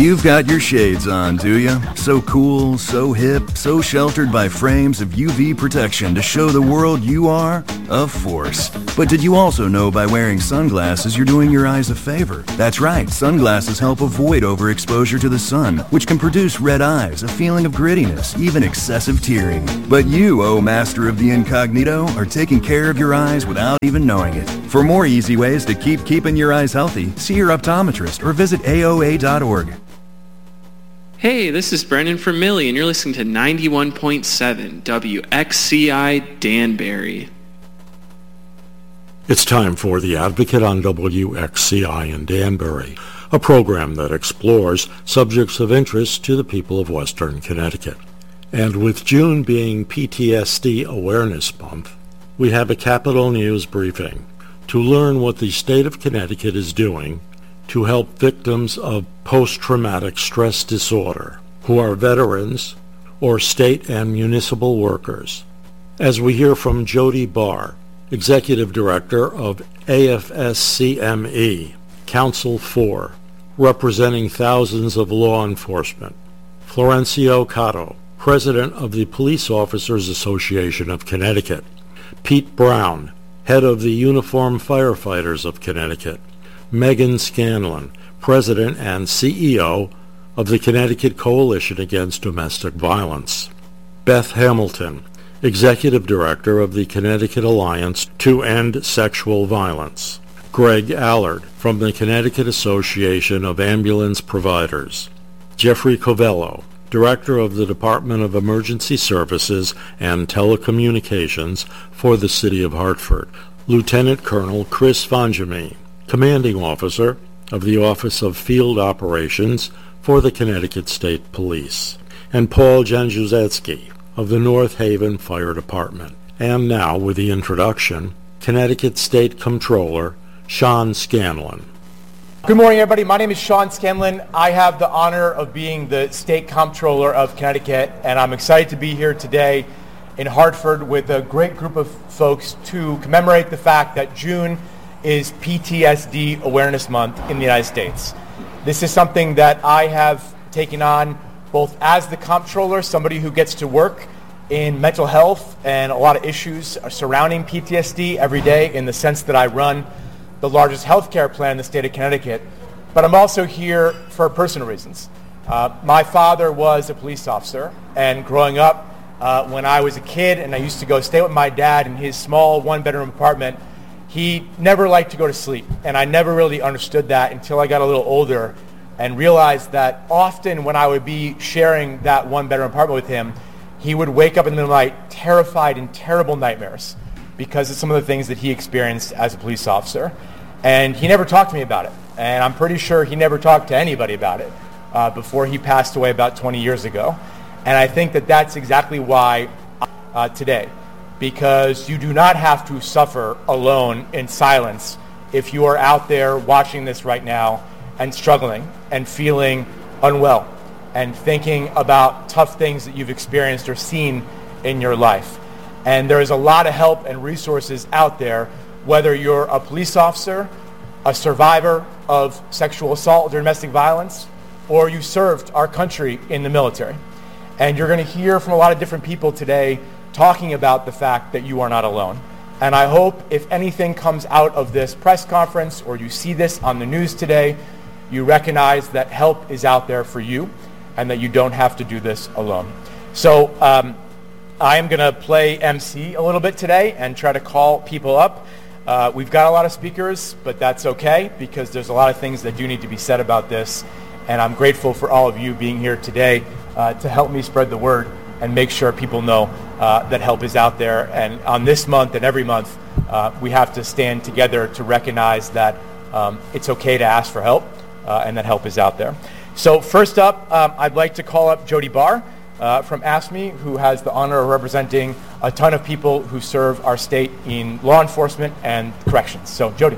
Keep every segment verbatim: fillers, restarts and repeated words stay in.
You've got your shades on, do you? So cool, so hip, so sheltered by frames of U V protection to show the world you are a force. But did you also know by wearing sunglasses you're doing your eyes a favor? That's right, sunglasses help avoid overexposure to the sun, which can produce red eyes, a feeling of grittiness, even excessive tearing. But you, oh master of the incognito, are taking care of your eyes without even knowing it. For more easy ways to keep keeping your eyes healthy, see your optometrist or visit A O A dot org. Hey, this is Brendan from Millie, and you're listening to ninety-one point seven W X C I Danbury. It's time for The Advocate on W X C I in Danbury, a program that explores subjects of interest to the people of Western Connecticut. And with June being P T S D Awareness Month, we have a Capitol News briefing to learn what the state of Connecticut is doing to help victims of post-traumatic stress disorder who are veterans or state and municipal workers. As we hear from Jody Barr, Executive Director of A F S C M E, Council four, representing thousands of law enforcement, Florencio Cotto, President of the Police Officers Association of Connecticut, Pete Brown, Head of the Uniformed Firefighters of Connecticut, Megan Scanlon, President and C E O of the Connecticut Coalition Against Domestic Violence, Beth Hamilton, Executive Director of the Connecticut Alliance to End Sexual Violence, Greg Allard from the Connecticut Association of Ambulance Providers, Jeffrey Covello, Director of the Department of Emergency Services and Telecommunications for the City of Hartford, Lieutenant Colonel Chris Vanjamie, Commanding Officer of the Office of Field Operations for the Connecticut State Police, and Paul Janjuszewski of the North Haven Fire Department. And now, with the introduction, Connecticut State Comptroller Sean Scanlon. Good morning, everybody. My name is Sean Scanlon. I have the honor of being the State Comptroller of Connecticut, and I'm excited to be here today in Hartford with a great group of folks to commemorate the fact that June is P T S D Awareness Month in the United States. This is something that I have taken on both as the comptroller, somebody who gets to work in mental health and a lot of issues surrounding P T S D every day, in the sense that I run the largest healthcare plan in the state of Connecticut. But I'm also here for personal reasons. Uh, my father was a police officer, and growing up, uh, when I was a kid and I used to go stay with my dad in his small one-bedroom apartment, he never liked to go to sleep, and I never really understood that until I got a little older and realized that often when I would be sharing that one-bedroom apartment with him, he would wake up in the middle of the night terrified in terrible nightmares because of some of the things that he experienced as a police officer. And he never talked to me about it, and I'm pretty sure he never talked to anybody about it uh, before he passed away about twenty years ago. And I think that that's exactly why uh, today, because you do not have to suffer alone in silence if you are out there watching this right now and struggling and feeling unwell and thinking about tough things that you've experienced or seen in your life. And there is a lot of help and resources out there, whether you're a police officer, a survivor of sexual assault or domestic violence, or you served our country in the military. And you're going to hear from a lot of different people today talking about the fact that you are not alone. And I hope if anything comes out of this press conference or you see this on the news today, you recognize that help is out there for you and that you don't have to do this alone. So um, I am going to play M C a little bit today and try to call people up. Uh, we've got a lot of speakers, but that's okay because there's a lot of things that do need to be said about this. And I'm grateful for all of you being here today uh, to help me spread the word and make sure people know uh, that help is out there. And on this month and every month, uh, we have to stand together to recognize that um, it's okay to ask for help uh, and that help is out there. So first up, um, I'd like to call up Jody Barr uh, from AFSCME, who has the honor of representing a ton of people who serve our state in law enforcement and corrections. So Jody.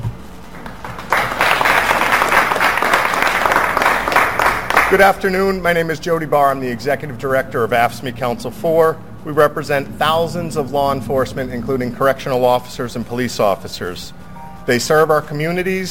Good afternoon. My name is Jody Barr. I'm the Executive Director of AFSCME Council four. We represent thousands of law enforcement, including correctional officers and police officers. They serve our communities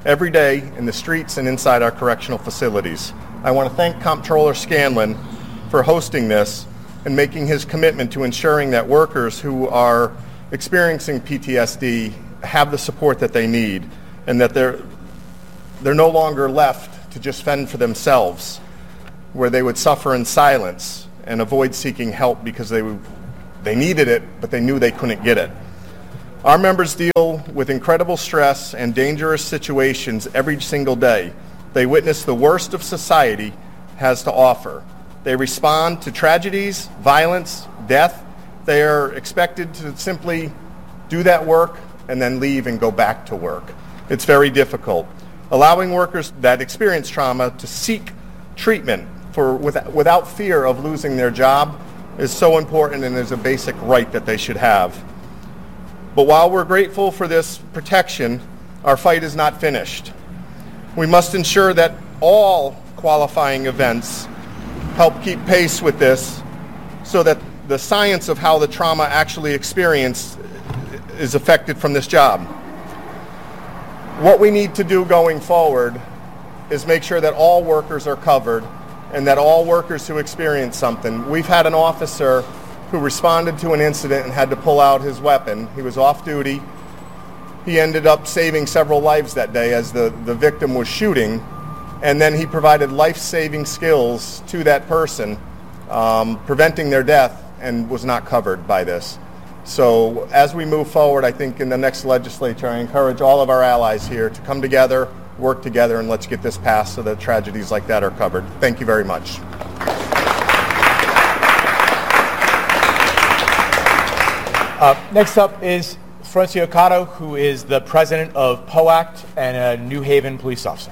every day in the streets and inside our correctional facilities. I want to thank Comptroller Scanlon for hosting this and making his commitment to ensuring that workers who are experiencing P T S D have the support that they need, and that they're, they're no longer left to just fend for themselves, where they would suffer in silence and avoid seeking help because they, they needed it, but they knew they couldn't get it. Our members deal with incredible stress and dangerous situations every single day. They witness the worst of society has to offer. They respond to tragedies, violence, death. They are expected to simply do that work and then leave and go back to work. It's very difficult. Allowing workers that experience trauma to seek treatment for without, without fear of losing their job is so important, and is a basic right that they should have. But while we're grateful for this protection, our fight is not finished. We must ensure that all qualifying events help keep pace with this, so that the science of how the trauma actually experienced is affected from this job. What we need to do going forward is make sure that all workers are covered, and that all workers who experience something. We've had an officer who responded to an incident and had to pull out his weapon. He was off duty. He ended up saving several lives that day as the, the victim was shooting, and then he provided life-saving skills to that person, um, preventing their death, and was not covered by this. So as we move forward, I think in the next legislature, I encourage all of our allies here to come together, work together, and let's get this passed so that tragedies like that are covered. Thank you very much. Uh, next up is Florencio Cotto, who is the president of POACT and a New Haven police officer.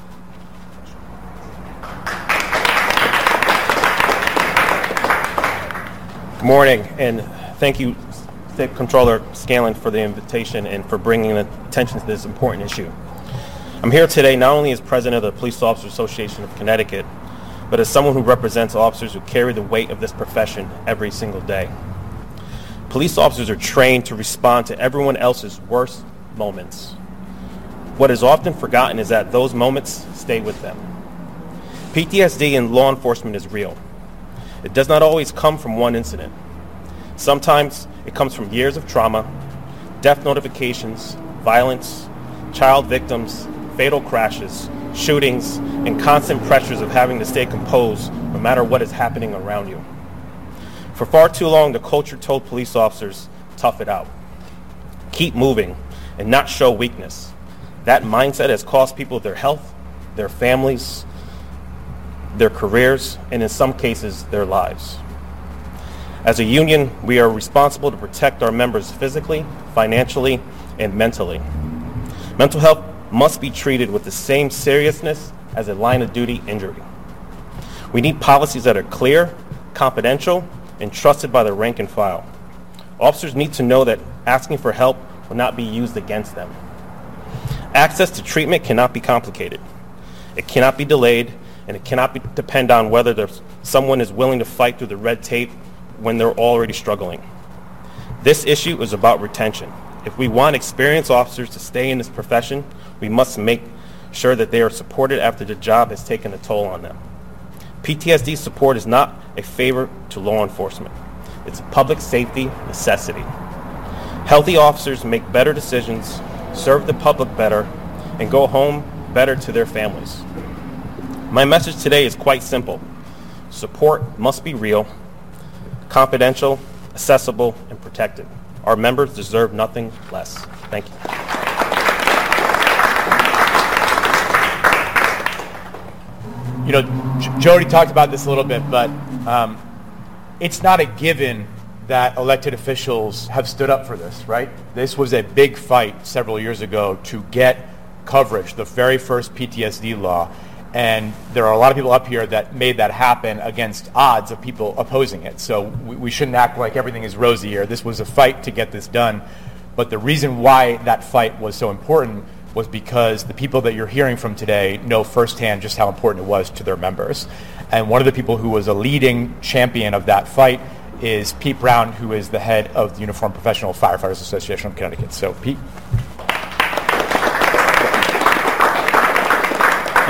Good morning, and thank you, State Controller Scanlon, for the invitation and for bringing attention to this important issue. I'm here today not only as president of the Police Officers Association of Connecticut, but as someone who represents officers who carry the weight of this profession every single day. Police officers are trained to respond to everyone else's worst moments. What is often forgotten is that those moments stay with them. P T S D in law enforcement is real. It does not always come from one incident. Sometimes it comes from years of trauma, death notifications, violence, child victims, fatal crashes, shootings, and constant pressures of having to stay composed no matter what is happening around you. For far too long, the culture told police officers, tough it out, keep moving, and not show weakness. That mindset has cost people their health, their families, their careers, and in some cases, their lives. As a union, we are responsible to protect our members physically, financially, and mentally. Mental health must be treated with the same seriousness as a line-of-duty injury. We need policies that are clear, confidential, and trusted by the rank and file. Officers need to know that asking for help will not be used against them. Access to treatment cannot be complicated. It cannot be delayed, and it cannot be, depend on whether there's, someone is willing to fight through the red tape when they're already struggling. This issue is about retention. If we want experienced officers to stay in this profession, we must make sure that they are supported after the job has taken a toll on them. P T S D support is not a favor to law enforcement. It's a public safety necessity. Healthy officers make better decisions, serve the public better, and go home better to their families. My message today is quite simple. Support must be real, confidential, accessible, and protected. Our members deserve nothing less. Thank you. You know, J- Jody talked about this a little bit, but um, it's not a given that elected officials have stood up for this, right? This was a big fight several years ago to get coverage, the very first P T S D law. And there are a lot of people up here that made that happen against odds of people opposing it. So we, we shouldn't act like everything is rosy here. This was a fight to get this done. But the reason why that fight was so important was because the people that you're hearing from today know firsthand just how important it was to their members. And one of the people who was a leading champion of that fight is Pete Brown, who is the head of the Uniformed Professional Firefighters Association of Connecticut. So, Pete.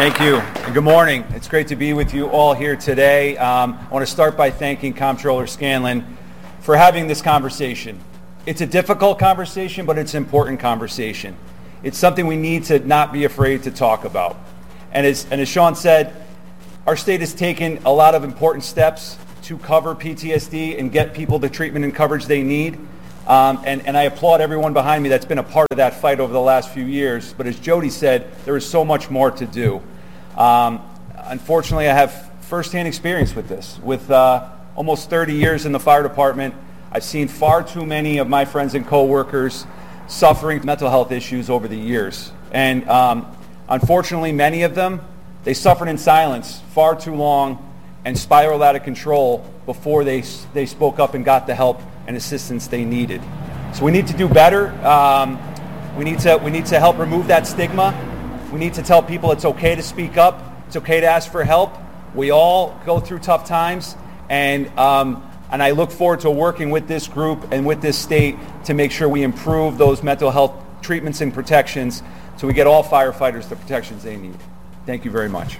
Thank you, and good morning. It's great to be with you all here today. Um, I want to start by thanking Comptroller Scanlon for having this conversation. It's a difficult conversation, but it's an important conversation. It's something we need to not be afraid to talk about. And as, and as Sean said, our state has taken a lot of important steps to cover P T S D and get people the treatment and coverage they need. Um, and, and I applaud everyone behind me that's been a part of that fight over the last few years. But as Jody said, there is so much more to do. Um, unfortunately, I have firsthand experience with this. With uh, almost thirty years in the fire department, I've seen far too many of my friends and coworkers suffering mental health issues over the years. And um, unfortunately, many of them, they suffered in silence far too long and spiraled out of control before they, they spoke up and got the help and assistance they needed. So we need to do better. Um, we need to we need to help remove that stigma. We need to tell people it's okay to speak up. It's okay to ask for help. We all go through tough times, and um, and I look forward to working with this group and with this state to make sure we improve those mental health treatments and protections so we get all firefighters the protections they need. Thank you very much.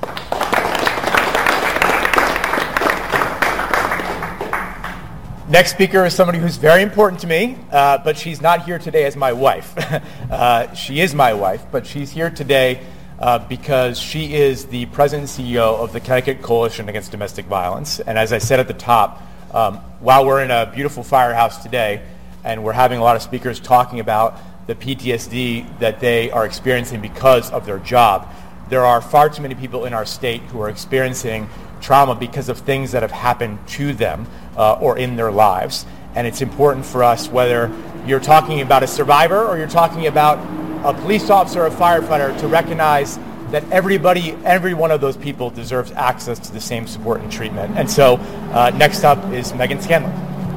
Next speaker is somebody who's very important to me, uh, but she's not here today as my wife. uh, she is my wife, but she's here today uh, because she is the president and C E O of the Connecticut Coalition Against Domestic Violence. And as I said at the top, um, while we're in a beautiful firehouse today, and we're having a lot of speakers talking about the P T S D that they are experiencing because of their job, there are far too many people in our state who are experiencing trauma because of things that have happened to them uh, or in their lives. And it's important for us, whether you're talking about a survivor or you're talking about a police officer or a firefighter, to recognize that everybody, every one of those people deserves access to the same support and treatment. And so uh, next up is Megan Scanlon.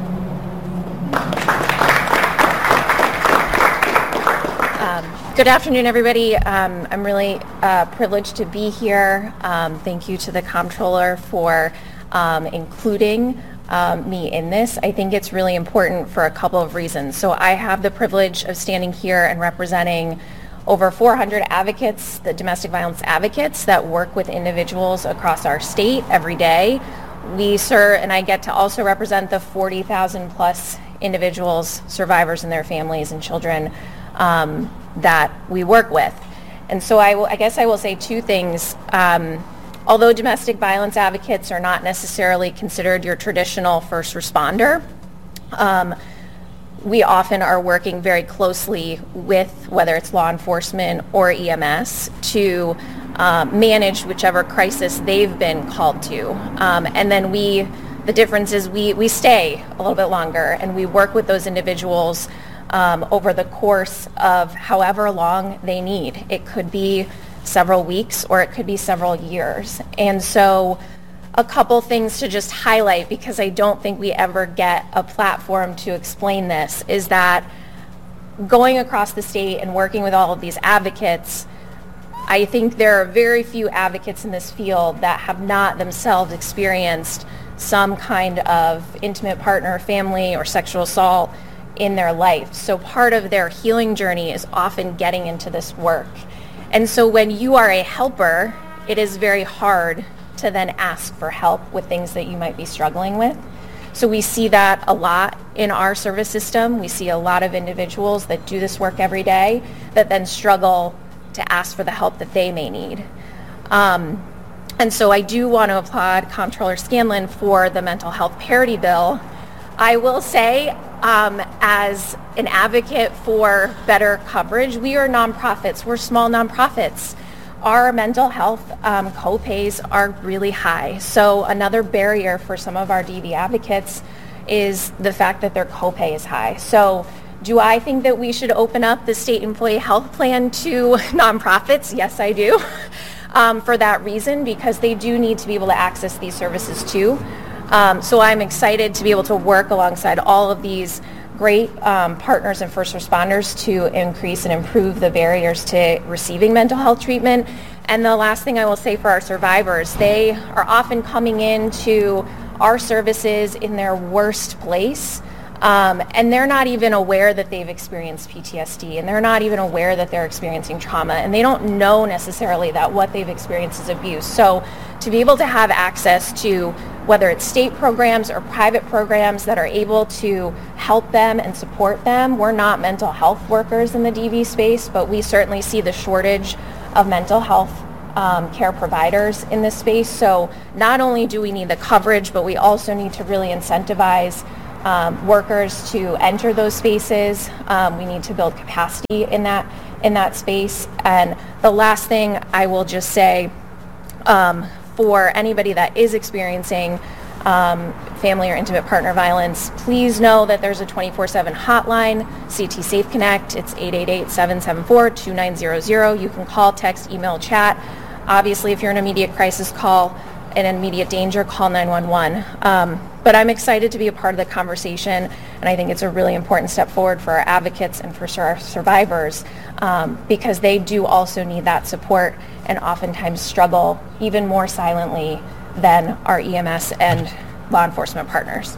Good afternoon, everybody. Um, I'm really uh, privileged to be here. Um, thank you to the Comptroller for um, including um, me in this. I think it's really important for a couple of reasons. So I have the privilege of standing here and representing over four hundred advocates, the domestic violence advocates that work with individuals across our state every day. We serve, and I get to also represent the forty thousand plus individuals, survivors and their families and children um, that we work with. And so I, will, I guess I will say two things. Um, although domestic violence advocates are not necessarily considered your traditional first responder, um, we often are working very closely with, whether it's law enforcement or E M S, to um, manage whichever crisis they've been called to. Um, and then we, the difference is we, we stay a little bit longer and we work with those individuals Um, over the course of however long they need. It could be several weeks or it could be several years. And so a couple things to just highlight, because I don't think we ever get a platform to explain this, is that going across the state and working with all of these advocates, I think there are very few advocates in this field that have not themselves experienced some kind of intimate partner, family, or sexual assault in their life. So part of their healing journey is often getting into this work. And so when you are a helper, it is very hard to then ask for help with things that you might be struggling with. So we see that a lot in our service system. We see a lot of individuals that do this work every day that then struggle to ask for the help that they may need. Um, and so I do want to applaud Comptroller Scanlon for the mental health parity bill. I will say, Um, as an advocate for better coverage, we are nonprofits. We're small nonprofits. Our mental health um, co-pays are really high. So another barrier for some of our D V advocates is the fact that their copay is high. So do I think that we should open up the state employee health plan to nonprofits? Yes, I do. um, for that reason, because they do need to be able to access these services too. Um, so I'm excited to be able to work alongside all of these great um, partners and first responders to increase and improve the barriers to receiving mental health treatment. And the last thing I will say for our survivors, they are often coming into our services in their worst place. Um, and they're not even aware that they've experienced P T S D, and they're not even aware that they're experiencing trauma, and they don't know necessarily that what they've experienced is abuse. So to be able to have access to whether it's state programs or private programs that are able to help them and support them. We're not mental health workers in the D V space, but we certainly see the shortage of mental health um, care providers in this space. So not only do we need the coverage, but we also need to really incentivize Um, workers to enter those spaces. Um, we need to build capacity in that in that space. And the last thing I will just say, um, for anybody that is experiencing um, family or intimate partner violence, please know that there's a twenty-four seven hotline, C T Safe Connect. It's eight eight eight, seven seven four, two nine zero zero. You can call, text, email, chat. Obviously, if you're in an immediate crisis call, in immediate danger, call nine one one. Um, but I'm excited to be a part of the conversation, and I think it's a really important step forward for our advocates and for our survivors, um, because they do also need that support and oftentimes struggle even more silently than our E M S and law enforcement partners.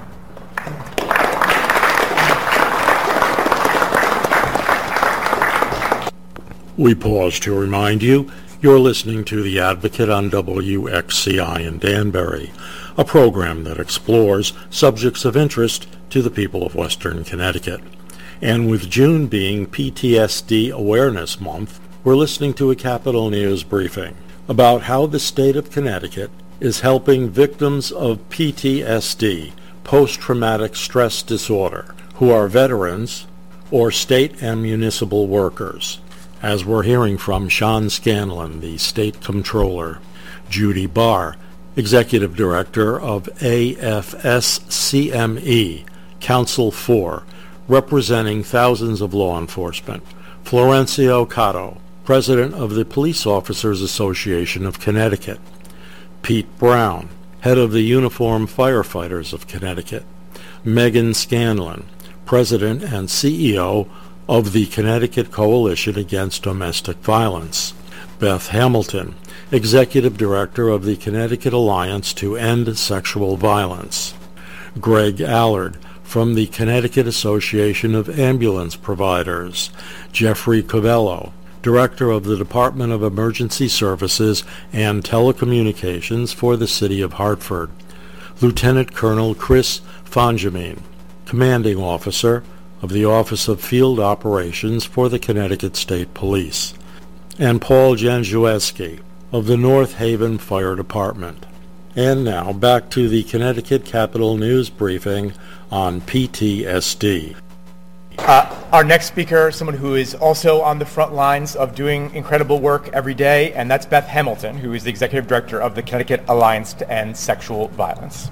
We pause to remind you you're listening to The Advocate on W X C I in Danbury, a program that explores subjects of interest to the people of Western Connecticut. And with June being P T S D Awareness Month, we're listening to a Capitol News briefing about how the state of Connecticut is helping victims of P T S D, post-traumatic stress disorder, who are veterans or state and municipal workers. As we're hearing from Sean Scanlon, the State Comptroller, Judy Barr, Executive Director of A F S C M E, Council four, representing thousands of law enforcement, Florencio Cotto, President of the Police Officers Association of Connecticut, Pete Brown, Head of the Uniformed Firefighters of Connecticut, Megan Scanlon, President and C E O of the Connecticut Coalition Against Domestic Violence, Beth Hamilton, Executive Director of the Connecticut Alliance to End Sexual Violence, Greg Allard from the Connecticut Association of Ambulance Providers, Jeffrey Covello, Director of the Department of Emergency Services and Telecommunications for the City of Hartford, Lieutenant Colonel Chris Fonjamin, Commanding Officer of the Office of Field Operations for the Connecticut State Police, and Paul Janjueski of the North Haven Fire Department. And now back to the Connecticut Capitol News briefing on P T S D. Uh, our next speaker, someone who is also on the front lines of doing incredible work every day, and that's Beth Hamilton, who is the Executive Director of the Connecticut Alliance to End Sexual Violence.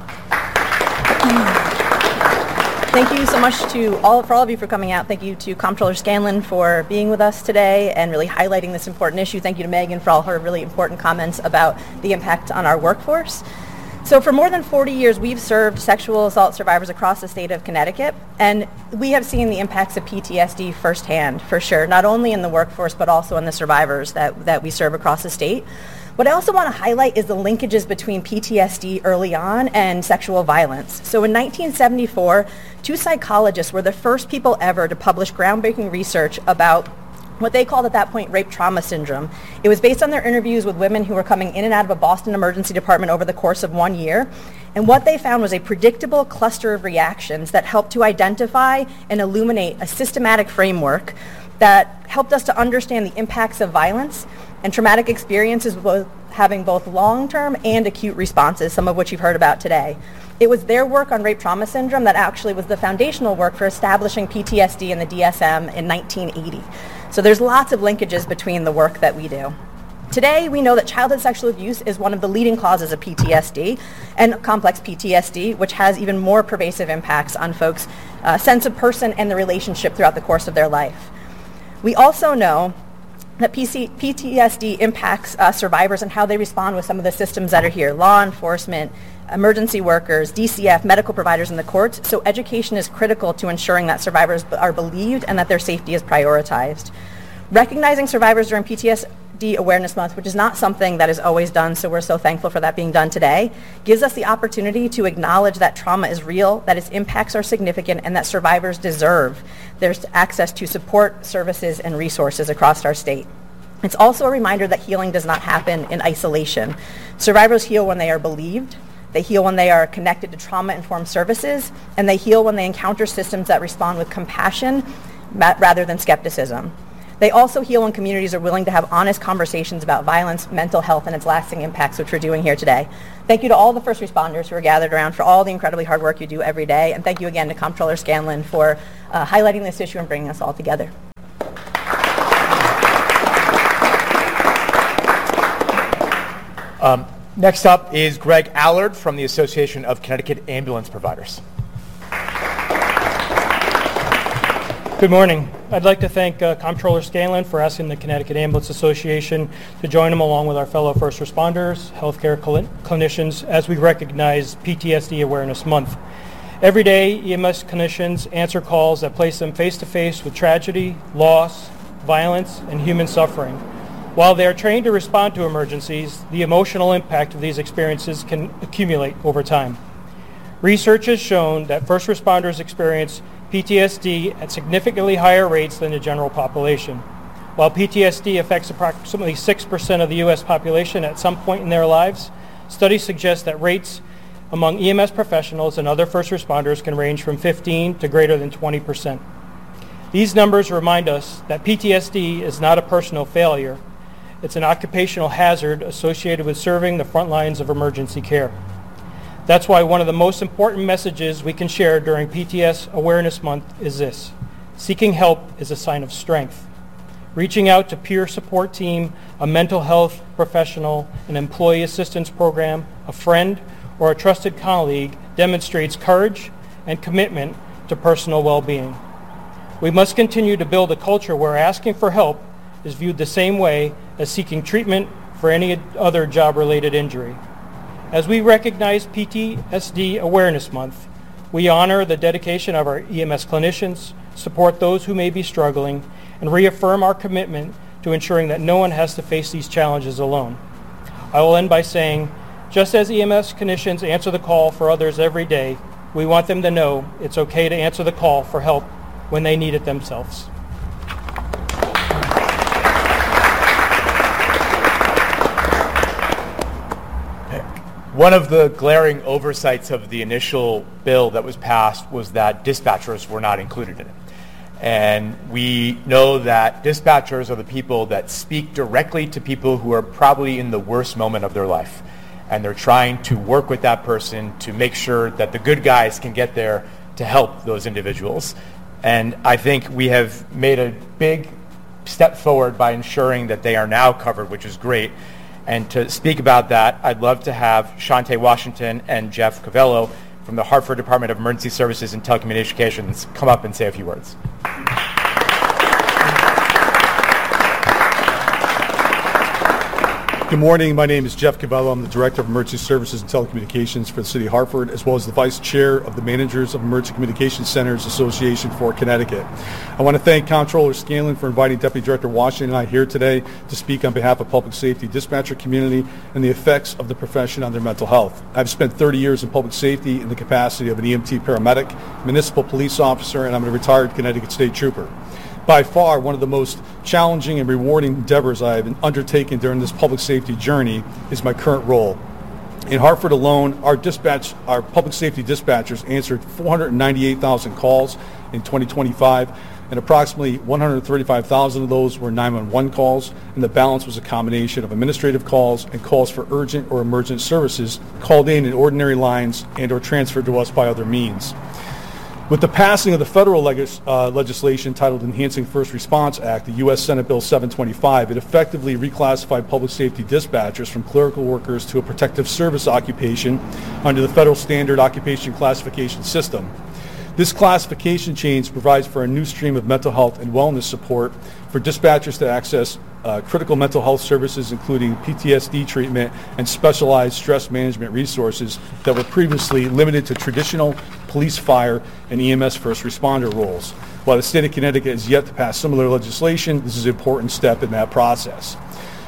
Thank you so much to all for all of you for coming out. Thank you to Comptroller Scanlon for being with us today and really highlighting this important issue. Thank you to Megan for all her really important comments about the impact on our workforce. So for more than forty years, we've served sexual assault survivors across the state of Connecticut, and we have seen the impacts of P T S D firsthand, for sure, not only in the workforce, but also in the survivors that, that we serve across the state. What I also want to highlight is the linkages between P T S D early on and sexual violence. So in nineteen seventy-four, two psychologists were the first people ever to publish groundbreaking research about what they called at that point rape trauma syndrome. It was based on their interviews with women who were coming in and out of a Boston emergency department over the course of one year. And what they found was a predictable cluster of reactions that helped to identify and illuminate a systematic framework that helped us to understand the impacts of violence and traumatic experiences, both having both long-term and acute responses, some of which you've heard about today. It was their work on rape trauma syndrome that actually was the foundational work for establishing P T S D in the D S M in nineteen eighty. So there's lots of linkages between the work that we do. Today, we know that childhood sexual abuse is one of the leading causes of P T S D and complex P T S D, which has even more pervasive impacts on folks' uh, sense of person and the relationship throughout the course of their life. We also know that P C, P T S D impacts uh, survivors and how they respond with some of the systems that are here, law enforcement, emergency workers, D C F, medical providers, and the courts. So education is critical to ensuring that survivors are believed and that their safety is prioritized. Recognizing survivors during P T S D Awareness Month, which is not something that is always done, so we're so thankful for that being done today, gives us the opportunity to acknowledge that trauma is real, that its impacts are significant, and that survivors deserve there's access to support, services, and resources across our state. It's also a reminder that healing does not happen in isolation. Survivors heal when they are believed, they heal when they are connected to trauma-informed services, and they heal when they encounter systems that respond with compassion rather than skepticism. They also heal when communities are willing to have honest conversations about violence, mental health, and its lasting impacts, which we're doing here today. Thank you to all the first responders who are gathered around for all the incredibly hard work you do every day, and thank you again to Comptroller Scanlon for uh, highlighting this issue and bringing us all together. Um, next up is Greg Allard from the Association of Connecticut Ambulance Providers. Good morning. I'd like to thank uh, Comptroller Scanlon for asking the Connecticut Ambulance Association to join him along with our fellow first responders, healthcare cl- clinicians, as we recognize P T S D Awareness Month. Every day, E M S clinicians answer calls that place them face-to-face with tragedy, loss, violence, and human suffering. While they are trained to respond to emergencies, the emotional impact of these experiences can accumulate over time. Research has shown that first responders experience P T S D at significantly higher rates than the general population. While P T S D affects approximately six percent of the U S population at some point in their lives, studies suggest that rates among E M S professionals and other first responders can range from fifteen to greater than twenty percent. These numbers remind us that P T S D is not a personal failure. It's an occupational hazard associated with serving the front lines of emergency care. That's why one of the most important messages we can share during P T S Awareness Month is this: seeking help is a sign of strength. Reaching out to peer support team, a mental health professional, an employee assistance program, a friend, or a trusted colleague demonstrates courage and commitment to personal well-being. We must continue to build a culture where asking for help is viewed the same way as seeking treatment for any other job-related injury. As we recognize P T S D Awareness Month, we honor the dedication of our E M S clinicians, support those who may be struggling, and reaffirm our commitment to ensuring that no one has to face these challenges alone. I will end by saying, just as E M S clinicians answer the call for others every day, we want them to know it's okay to answer the call for help when they need it themselves. One of the glaring oversights of the initial bill that was passed was that dispatchers were not included in it. And we know that dispatchers are the people that speak directly to people who are probably in the worst moment of their life. And they're trying to work with that person to make sure that the good guys can get there to help those individuals. And I think we have made a big step forward by ensuring that they are now covered, which is great. And to speak about that, I'd love to have Shante Washington and Jeff Covello from the Hartford Department of Emergency Services and Telecommunications come up and say a few words. Good morning. My name is Jeff Covello. I'm the Director of Emergency Services and Telecommunications for the City of Hartford, as well as the Vice Chair of the Managers of Emergency Communications Centers Association for Connecticut. I want to thank Comptroller Scanlon for inviting Deputy Director Washington and I here today to speak on behalf of public safety dispatcher community and the effects of the profession on their mental health. I've spent thirty years in public safety in the capacity of an E M T paramedic, municipal police officer, and I'm a retired Connecticut State Trooper. By far, one of the most challenging and rewarding endeavors I have undertaken during this public safety journey is my current role. In Hartford alone, our dispatch, our public safety dispatchers answered four hundred ninety-eight thousand calls in twenty twenty-five, and approximately one hundred thirty-five thousand of those were nine one one calls, and the balance was a combination of administrative calls and calls for urgent or emergent services called in in ordinary lines and or transferred to us by other means. With the passing of the federal legis- uh, legislation titled Enhancing First Response Act, the U S Senate Bill seven twenty-five, it effectively reclassified public safety dispatchers from clerical workers to a protective service occupation under the Federal Standard Occupation Classification System. This classification change provides for a new stream of mental health and wellness support for dispatchers to access uh, critical mental health services, including P T S D treatment and specialized stress management resources that were previously limited to traditional police, fire, and E M S first responder roles. While the state of Connecticut has yet to pass similar legislation, this is an important step in that process.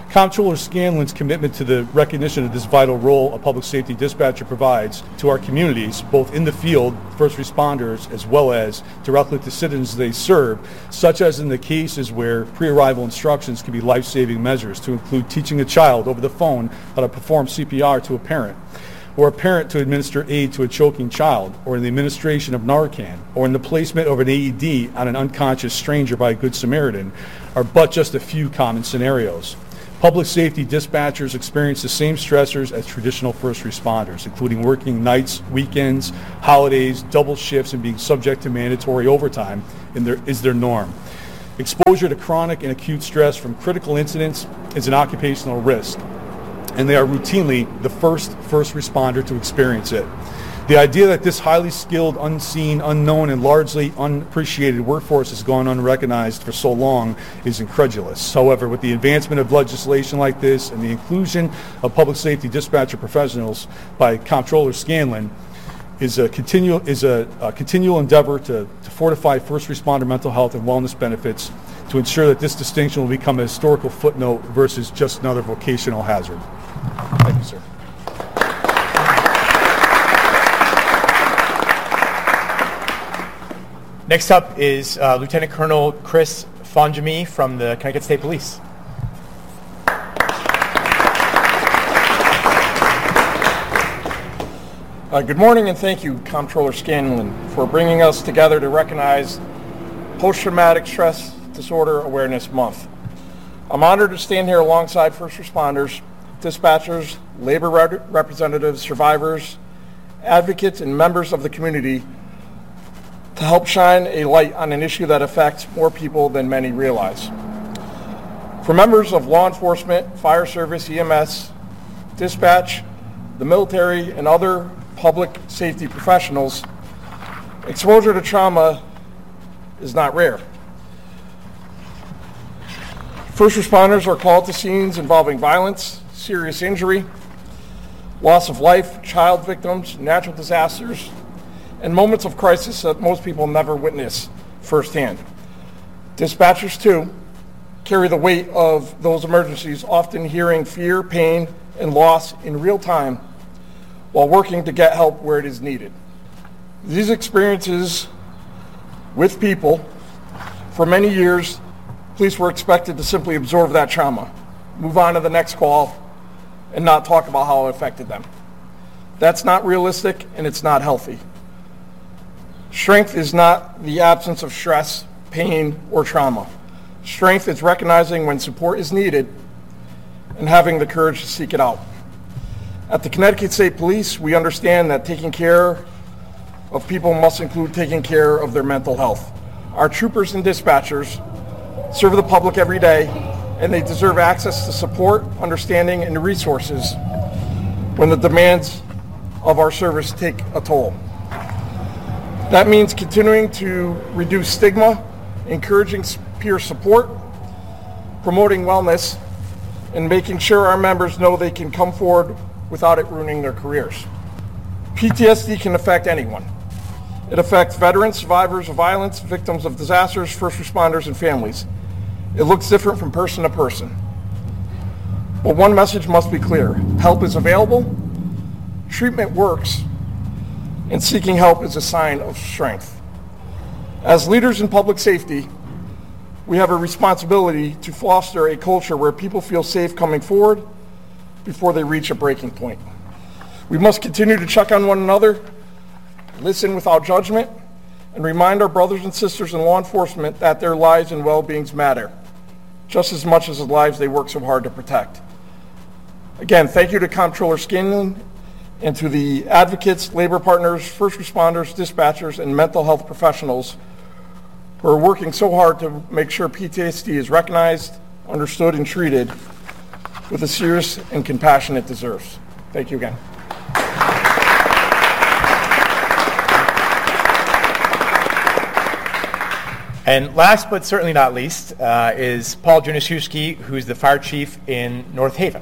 Comptroller Scanlon's commitment to the recognition of this vital role a public safety dispatcher provides to our communities, both in the field, first responders, as well as directly to citizens they serve, such as in the cases where pre-arrival instructions can be life-saving measures to include teaching a child over the phone how to perform C P R to a parent, or a parent to administer aid to a choking child, or in the administration of Narcan, or in the placement of an A E D on an unconscious stranger by a Good Samaritan, are but just a few common scenarios. Public safety dispatchers experience the same stressors as traditional first responders, including working nights, weekends, holidays, double shifts, and being subject to mandatory overtime in their, is their norm. Exposure to chronic and acute stress from critical incidents is an occupational risk, and they are routinely the first first responder to experience it. The idea that this highly skilled, unseen, unknown, and largely unappreciated workforce has gone unrecognized for so long is incredulous. However, with the advancement of legislation like this and the inclusion of public safety dispatcher professionals by Comptroller Scanlon, is a continual is a, a continual endeavor to, to fortify first responder mental health and wellness benefits to ensure that this distinction will become a historical footnote versus just another vocational hazard. Thank you, sir. Next up is uh, Lieutenant Colonel Chris Fonjami from the Connecticut State Police. Uh, good morning, and thank you, Comptroller Scanlon, for bringing us together to recognize Post-Traumatic Stress Disorder Awareness Month. I'm honored to stand here alongside first responders, dispatchers, labor re- representatives, survivors, advocates, and members of the community to help shine a light on an issue that affects more people than many realize. For members of law enforcement, fire service, E M S, dispatch, the military, and other public safety professionals, exposure to trauma is not rare. First responders are called to scenes involving violence, serious injury, loss of life, child victims, natural disasters, and moments of crisis that most people never witness firsthand. Dispatchers, too, carry the weight of those emergencies, often hearing fear, pain, and loss in real time while working to get help where it is needed. These experiences with people, for many years, police were expected to simply absorb that trauma, move on to the next call, and not talk about how it affected them. That's not realistic, and it's not healthy. Strength is not the absence of stress, pain, or trauma. Strength is recognizing when support is needed and having the courage to seek it out. At the Connecticut State Police, we understand that taking care of people must include taking care of their mental health. Our troopers and dispatchers serve the public every day, and they deserve access to support, understanding, and resources when the demands of our service take a toll. That means continuing to reduce stigma, encouraging peer support, promoting wellness, and making sure our members know they can come forward without it ruining their careers. P T S D can affect anyone. It affects veterans, survivors of violence, victims of disasters, first responders, and families. It looks different from person to person. But one message must be clear. Help is available, treatment works, and seeking help is a sign of strength. As leaders in public safety, we have a responsibility to foster a culture where people feel safe coming forward before they reach a breaking point. We must continue to check on one another, listen without judgment, and remind our brothers and sisters in law enforcement that their lives and well-beings matter, just as much as the lives they work so hard to protect. Again, thank you to Comptroller Scanlon and to the advocates, labor partners, first responders, dispatchers, and mental health professionals who are working so hard to make sure P T S D is recognized, understood, and treated with the serious and compassion it deserves. Thank you again. And last but certainly not least uh, is Paul Juniszewski, who's the fire chief in North Haven.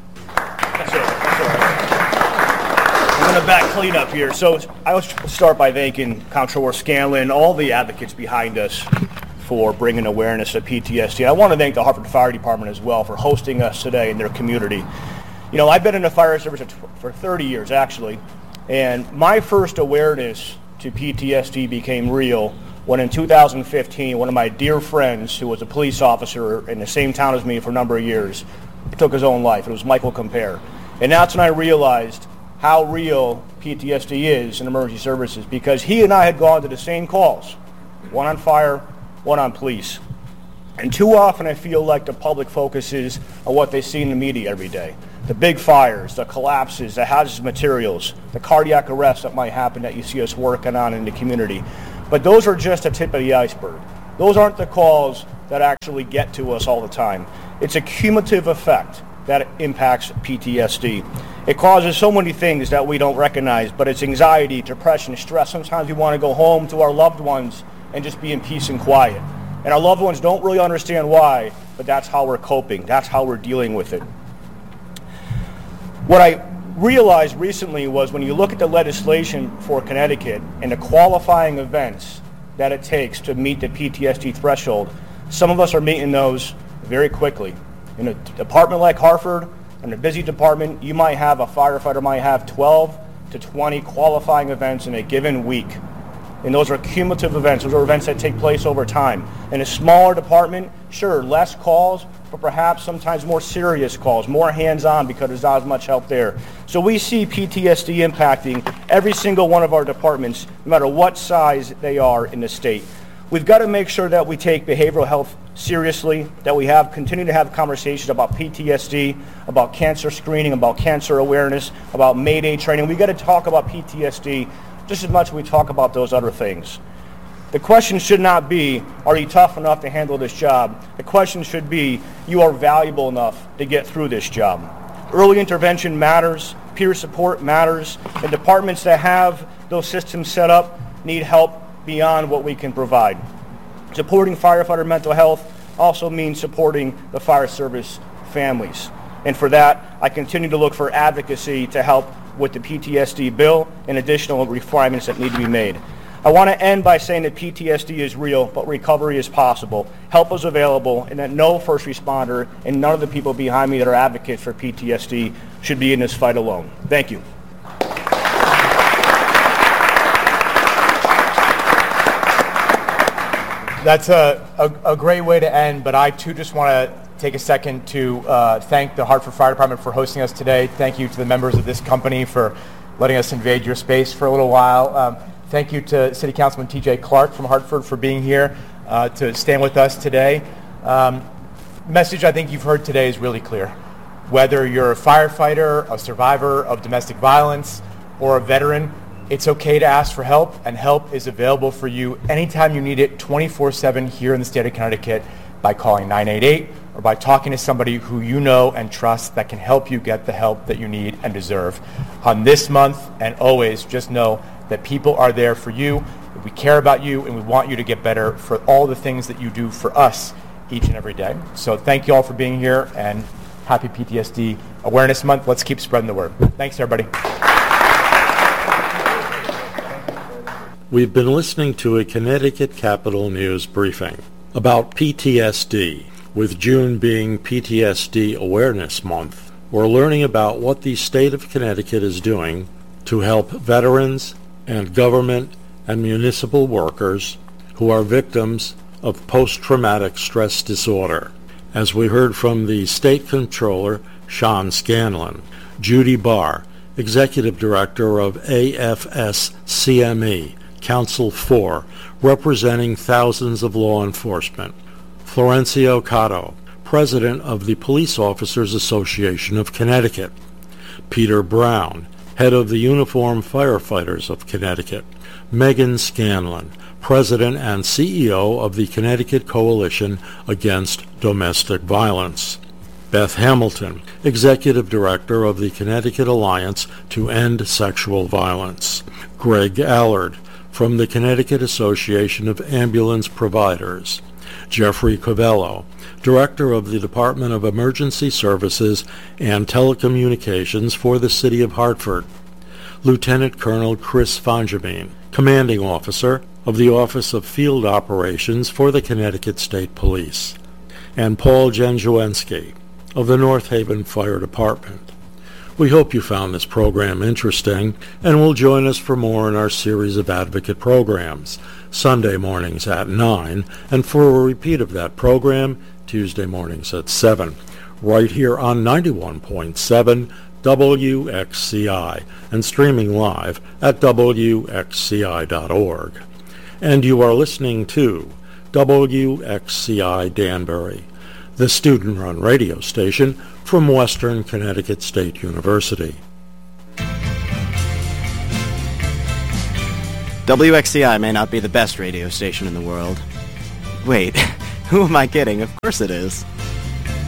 I'm going to back clean up here. So I will start by thanking Comptroller Scanlon, all the advocates behind us for bringing awareness of P T S D. I want to thank the Hartford Fire Department as well for hosting us today in their community. You know, I've been in the fire service for thirty years, actually, and my first awareness to P T S D became real when in two thousand fifteen, one of my dear friends, who was a police officer in the same town as me for a number of years, took his own life. It was Michael Compare. And that's when I realized how real P T S D is in emergency services, because he and I had gone to the same calls, one on fire, one on police. And too often I feel like the public focuses on what they see in the media every day. The big fires, the collapses, the hazardous materials, the cardiac arrests that might happen that you see us working on in the community. But those are just the tip of the iceberg. Those aren't the calls that actually get to us all the time. It's a cumulative effect that impacts P T S D. It causes so many things that we don't recognize, but it's anxiety, depression, stress. Sometimes we want to go home to our loved ones and just be in peace and quiet. And our loved ones don't really understand why, but that's how we're coping. That's how we're dealing with it. What I realized recently was when you look at the legislation for Connecticut and the qualifying events that it takes to meet the P T S D threshold, some of us are meeting those very quickly. In a department like Hartford, in a busy department, you might have, a firefighter might have twelve to twenty qualifying events in a given week. And those are cumulative events. Those are events that take place over time. In a smaller department, sure, less calls, but perhaps sometimes more serious calls, more hands-on because there's not as much help there. So we see P T S D impacting every single one of our departments, no matter what size they are in the state. We've got to make sure that we take behavioral health seriously, that we have continue to have conversations about P T S D, about cancer screening, about cancer awareness, about Mayday training. We've got to talk about P T S D just as much as we talk about those other things. The question should not be, are you tough enough to handle this job? The question should be, you are valuable enough to get through this job. Early intervention matters, peer support matters, and departments that have those systems set up need help beyond what we can provide. Supporting firefighter mental health also means supporting the fire service families. And for that, I continue to look for advocacy to help with the P T S D bill and additional requirements that need to be made. I want to end by saying that P T S D is real, but recovery is possible. Help is available, and that no first responder and none of the people behind me that are advocates for P T S D should be in this fight alone. Thank you. That's a, a, a great way to end, but I too just want to take a second to uh, thank the Hartford Fire Department for hosting us today. Thank you to the members of this company for letting us invade your space for a little while. Um, thank you to City Councilman T J Clark from Hartford for being here uh, to stand with us today. Um, message I think you've heard today is really clear. Whether you're a firefighter, a survivor of domestic violence, or a veteran, it's okay to ask for help, and help is available for you anytime you need it, twenty-four seven here in the state of Connecticut, by calling nine eight eight or by talking to somebody who you know and trust that can help you get the help that you need and deserve. On this month and always, just know that people are there for you. We care about you, and we want you to get better for all the things that you do for us each and every day. So thank you all for being here, and happy P T S D Awareness Month. Let's keep spreading the word. Thanks, everybody. We've been listening to a Connecticut Capital News briefing about P T S D. With June being P T S D Awareness Month, we're learning about what the state of Connecticut is doing to help veterans and government and municipal workers who are victims of post-traumatic stress disorder. As we heard from the State Controller, Sean Scanlon, Judy Barr, Executive Director of A F S C M E, Council four, representing thousands of law enforcement, Florencio Cotto, President of the Police Officers Association of Connecticut, Peter Brown, Head of the Uniformed Firefighters of Connecticut, Megan Scanlon, President and C E O of the Connecticut Coalition Against Domestic Violence, Beth Hamilton, Executive Director of the Connecticut Alliance to End Sexual Violence, Greg Allard, from the Connecticut Association of Ambulance Providers, Jeffrey Covello, Director of the Department of Emergency Services and Telecommunications for the City of Hartford, Lieutenant Colonel Chris Fonjamin, Commanding Officer, of the Office of Field Operations for the Connecticut State Police, and Paul Janjuenski of the North Haven Fire Department. We hope you found this program interesting and will join us for more in our series of advocate programs, Sunday mornings at nine, and for a repeat of that program, Tuesday mornings at seven, right here on ninety-one point seven W X C I and streaming live at W X C I dot org. And you are listening to W X C I Danbury, the student-run radio station from Western Connecticut State University. W X C I may not be the best radio station in the world. Wait, who am I kidding? Of course it is.